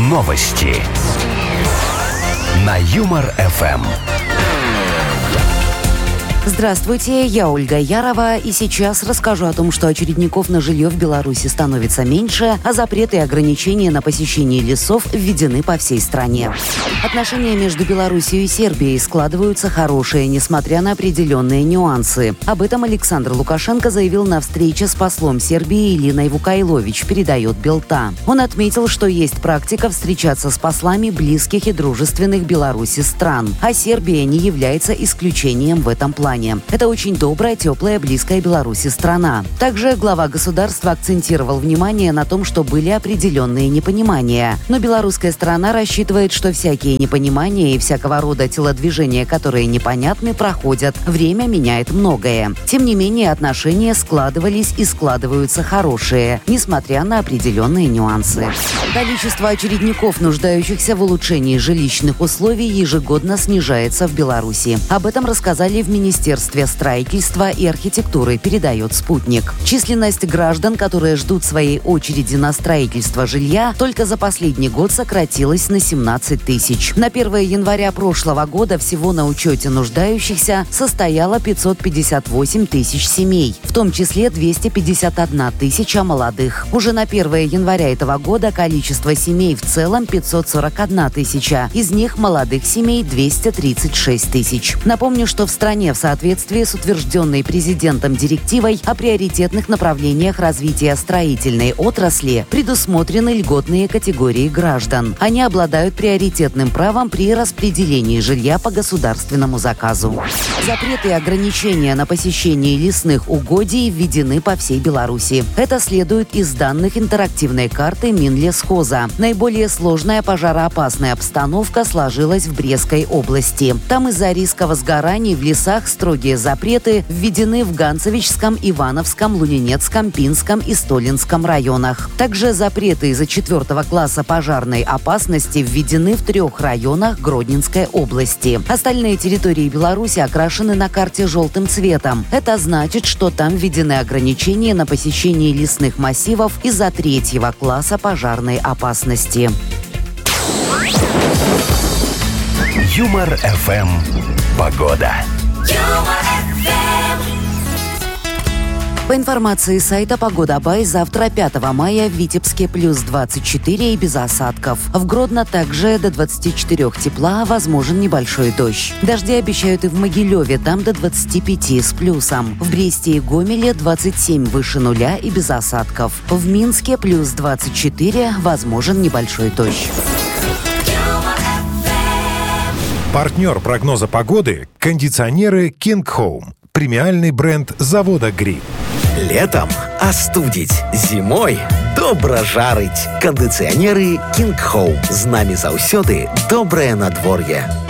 Новости на Юмор-ФМ. Здравствуйте, я Ольга Ярова, и сейчас расскажу о том, что очередников на жилье в Беларуси становится меньше, а запреты и ограничения на посещение лесов введены по всей стране. Отношения между Беларусью и Сербией складываются хорошие, несмотря на определенные нюансы. Об этом Александр Лукашенко заявил на встрече с послом Сербии Илиной Вукайлович, передает Белта. Он отметил, что есть практика встречаться с послами близких и дружественных Беларуси стран, а Сербия не является исключением в этом плане. Это очень добрая, теплая, близкая Беларуси страна. Также глава государства акцентировал внимание на том, что были определенные непонимания. Но белорусская сторона рассчитывает, что всякие непонимания и всякого рода телодвижения, которые непонятны, проходят. Время меняет многое. Тем не менее, отношения складывались и складываются хорошие, несмотря на определенные нюансы. Количество очередников, нуждающихся в улучшении жилищных условий, ежегодно снижается в Беларуси. Об этом рассказали в Министерстве строительства и архитектуры, передает «Спутник». Численность граждан, которые ждут своей очереди на строительство жилья, только за последний год сократилась на 17 тысяч. На 1 января прошлого года всего на учете нуждающихся состояло 558 тысяч семей, в том числе 251 тысяча молодых. Уже на 1 января этого года количество семей в целом 541 тысяча, из них молодых семей 236 тысяч. Напомню, что в стране в соответствии с утвержденной президентом директивой о приоритетных направлениях развития строительной отрасли предусмотрены льготные категории граждан. Они обладают приоритетным правом при распределении жилья по государственному заказу. Запреты и ограничения на посещение лесных угодий введены по всей Беларуси. Это следует из данных интерактивной карты Минлесхоза. Наиболее сложная пожароопасная обстановка сложилась в Брестской области. Там из-за риска возгораний в лесах строгие запреты введены в Ганцевичском, Ивановском, Лунинецком, Пинском и Столинском районах. Также запреты из-за 4 класса пожарной опасности введены в 3 районах Гродненской области. Остальные территории Беларуси окрашены на карте желтым цветом. Это значит, что там введены ограничения на посещение лесных массивов из-за 3 класса пожарной опасности. Юмор-ФМ. Погода. По информации сайта «Погода Бай», завтра, 5 мая, в Витебске плюс 24 и без осадков. В Гродно также до 24 тепла, возможен небольшой дождь. Дожди обещают и в Могилеве, там до 25 с плюсом. В Бресте и Гомеле 27 выше нуля и без осадков. В Минске плюс 24, возможен небольшой дождь. Партнер прогноза погоды – кондиционеры King Home. Премиальный бренд завода «Гриль». Летом остудить, зимой добра жарить. Кондиционеры King Home. З нами заўсёды добрае надвор'е.